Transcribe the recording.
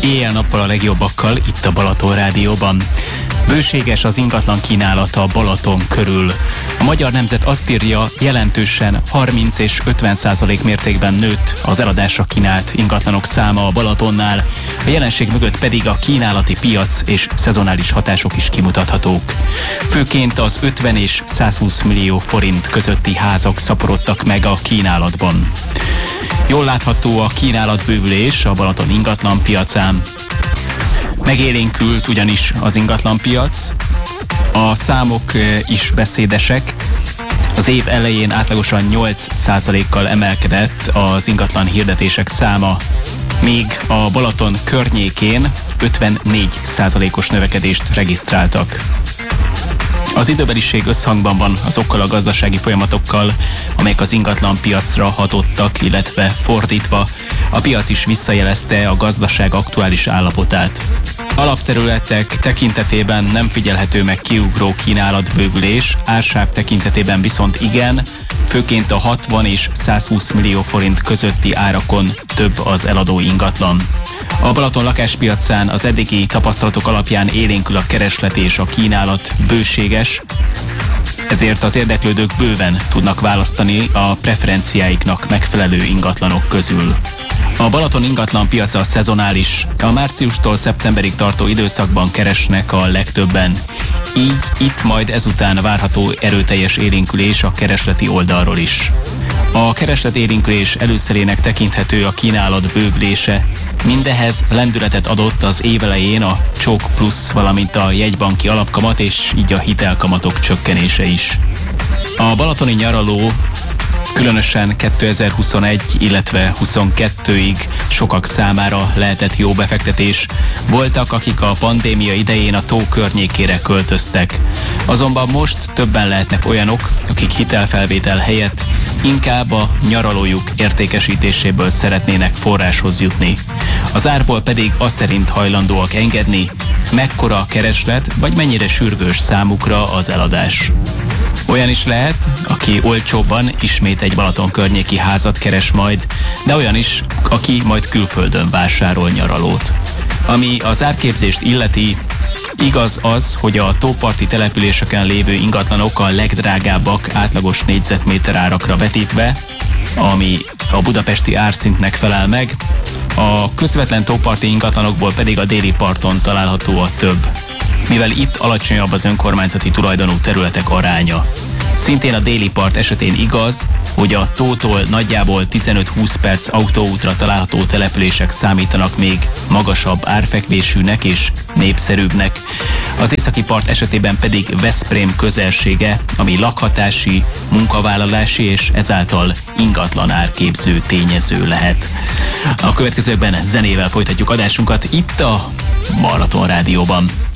Éjjel-nappal a legjobbakkal itt a Balaton Rádióban. Bőséges az ingatlan kínálata a Balaton körül. A Magyar Nemzet azt írja, jelentősen 30 és 50% mértékben nőtt az eladásra kínált ingatlanok száma a Balatonnál, a jelenség mögött pedig a kínálati piac és szezonális hatások is kimutathatók. Főként az 50 és 120 millió forint közötti házak szaporodtak meg a kínálatban. Jól látható a kínálatbővülés a Balaton ingatlan piacán. Megélénkült ugyanis az ingatlanpiac, a számok is beszédesek. Az év elején átlagosan 8%-kal emelkedett az ingatlan hirdetések száma, míg a Balaton környékén 54%-os növekedést regisztráltak. Az időbeliség összhangban van azokkal a gazdasági folyamatokkal, amelyek az ingatlan piacra hatottak, illetve fordítva, a piac is visszajelezte a gazdaság aktuális állapotát. Alapterületek tekintetében nem figyelhető meg kiugró kínálatbővülés, ársáv tekintetében viszont igen, főként a 60 és 120 millió forint közötti árakon több az eladó ingatlan. A Balaton lakáspiacán az eddigi tapasztalatok alapján élénkül a kereslet és a kínálat bőséges, ezért az érdeklődők bőven tudnak választani a preferenciáiknak megfelelő ingatlanok közül. A Balaton ingatlan piaca szezonális, a márciustól szeptemberig tartó időszakban keresnek a legtöbben. Így itt majd ezután várható erőteljes élénkülés a keresleti oldalról is. A kereslet élénkülés előszerének tekinthető a kínálat bővülése. Mindehhez lendületet adott az évelején a Csók Plusz, valamint a jegybanki alapkamat és így a hitelkamatok csökkenése is. A balatoni nyaraló különösen 2021, illetve 22-ig sokak számára lehetett jó befektetés. Voltak, akik a pandémia idején a tó környékére költöztek. Azonban most többen lehetnek olyanok, akik hitelfelvétel helyett inkább a nyaralójuk értékesítéséből szeretnének forráshoz jutni. Az árból pedig az szerint hajlandóak engedni, mekkora a kereslet, vagy mennyire sürgős számukra az eladás. Olyan is lehet, aki olcsóbban ismét egy Balaton környéki házat keres majd, de olyan is, aki majd külföldön vásárol nyaralót. Ami az árképzést illeti, igaz az, hogy a tóparti településeken lévő ingatlanok a legdrágábbak átlagos négyzetméter árakra vetítve, ami a budapesti árszintnek felel meg, a közvetlen tóparti ingatlanokból pedig a déli parton található a több, mivel itt alacsonyabb az önkormányzati tulajdonú területek aránya. Szintén a déli part esetén igaz, hogy a tótól nagyjából 15-20 perc autóútra található települések számítanak még magasabb árfekvésűnek és népszerűbbnek. Az északi part esetében pedig Veszprém közelsége, ami lakhatási, munkavállalási és ezáltal ingatlan árképző tényező lehet. A következőkben zenével folytatjuk adásunkat itt a Balaton Rádióban.